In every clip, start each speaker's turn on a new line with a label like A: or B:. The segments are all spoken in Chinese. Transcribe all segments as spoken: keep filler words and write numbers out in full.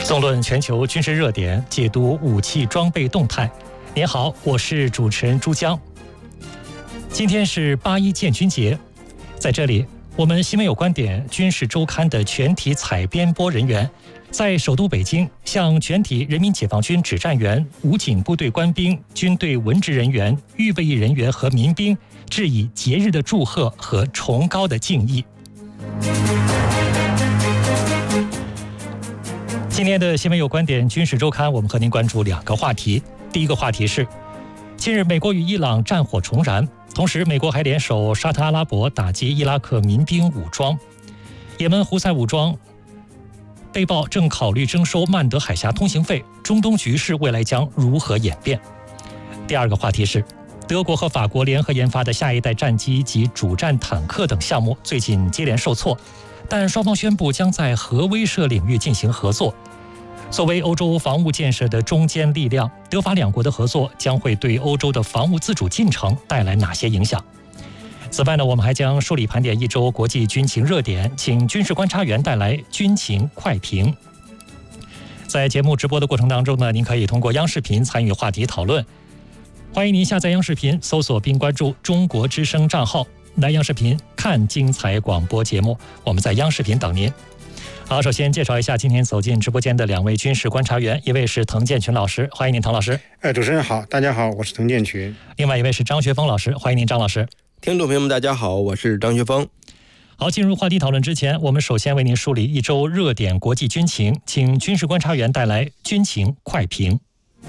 A: 纵论全球军事热点，解读武器装备动态。您好，我是主持人朱江。今天是八一建军节，在这里，我们新闻有观点军事周刊的全体采编播人员，在首都北京向全体人民解放军指战员、武警部队官兵、军队文职人员、预备役人员和民兵致以节日的祝贺和崇高的敬意。今天的新闻有观点军事周刊，我们和您关注两个话题。第一个话题是，近日美国与伊朗战火重燃，同时美国还联手沙特阿拉伯打击伊拉克民兵武装。也门胡塞武装被曝正考虑征收曼德海峡通行费，中东局势未来将如何演变？第二个话题是，德国和法国联合研发的下一代战机及主战坦克等项目最近接连受挫，但双方宣布将在核威慑领域进行合作。作为欧洲防务建设的中坚力量，德法两国的合作将会对欧洲的防务自主进程带来哪些影响？此外呢，我们还将梳理盘点一周国际军情热点，请军事观察员带来军情快评。在节目直播的过程当中呢，您可以通过央视频参与话题讨论。欢迎您下载央视频，搜索并关注中国之声账号，来央视频看精彩广播节目。我们在央视频等您。好，首先介绍一下今天走进直播间的两位军事观察员，一位是滕建群老师，欢迎您，滕老师。
B: 呃，主持人好，大家好，我是滕建群。
A: 另外一位是张学峰老师，欢迎您，张老师。
C: 听众朋友们，大家好，我是张学峰。
A: 好，进入话题讨论之前，我们首先为您梳理一周热点国际军情，请军事观察员带来军情快评。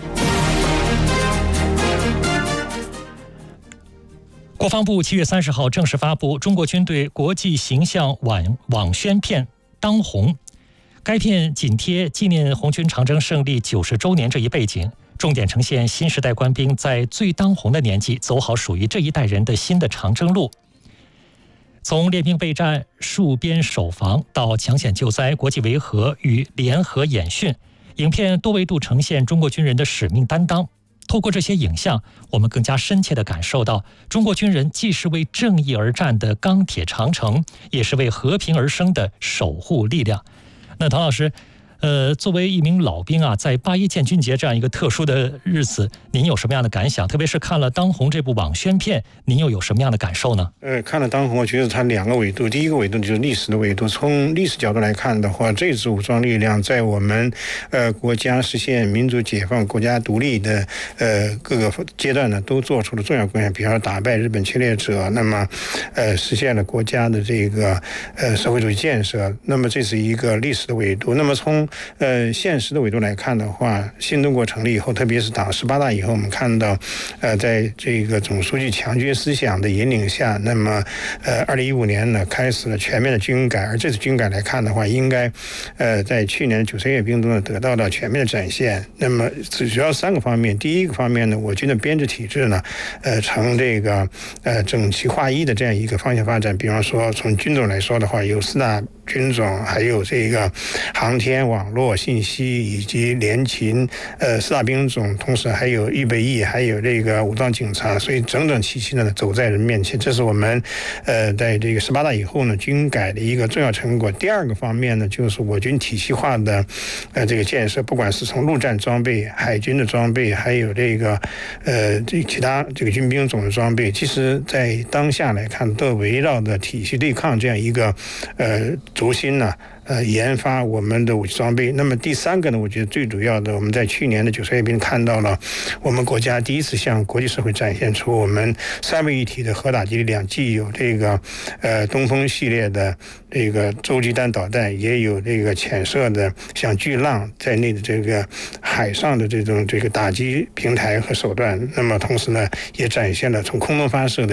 A: 国防部七月三十号正式发布中国军队国际形象网网宣片《当红》，该片紧贴纪念红军长征胜利九十周年这一背景，重点呈现新时代官兵在最当红的年纪走好属于这一代人的新的长征路。从练兵备战、戍边守防到抢险救灾、国际维和与联合演训，影片多维度呈现中国军人的使命担当。透过这些影像，我们更加深切地感受到，中国军人既是为正义而战的钢铁长城，也是为和平而生的守护力量。那滕老师，呃，作为一名老兵啊，在八一建军节这样一个特殊的日子，您有什么样的感想？特别是看了《当红》这部网宣片，您又有什么样的感受呢？
B: 呃，看了《当红》，我觉得它两个维度，第一个维度就是历史的维度。从历史角度来看的话，这支武装力量在我们呃国家实现民主解放、国家独立的呃各个阶段呢，都做出了重要贡献。比方说打败日本侵略者，那么呃实现了国家的这个呃社会主义建设。那么这是一个历史的维度。那么从呃，现实的维度来看的话，新中国成立以后，特别是党十八大以后，我们看到，呃，在这个总书记强军思想的引领下，那么，呃，二零一五年呢，开始了全面的军改，而这次军改来看的话，应该，呃，在去年的九十阅兵中呢，得到了全面的展现。那么，主要三个方面，第一个方面呢，我军的编制体制呢，呃，呈这个呃整齐划一的这样一个方向发展。比方说，从军种来说的话，有四大军种，还有这个航天、网络、信息以及联勤，呃，四大兵种，同时还有预备役，还有这个武装警察，所以整整齐齐的走在人面前。这是我们，呃，在这个十八大以后呢，军改的一个重要成果。第二个方面呢，就是我军体系化的，呃，这个建设，不管是从陆战装备、海军的装备，还有这个，呃，这其他这个军兵种的装备，其实在当下来看，都围绕着体系对抗这样一个，呃。轴心呢，呃，研发我们的武器装备。那么第三个呢，我觉得最主要的，我们在去年的九十阅兵看到了，我们国家第一次向国际社会展现出我们三位一体的核打击力量，既有这个呃东风系列的这个洲际弹导弹，也有这个潜射的像巨浪在内的这个海上的这种这个打击平台和手段。那么同时呢，也展现了从空中发射的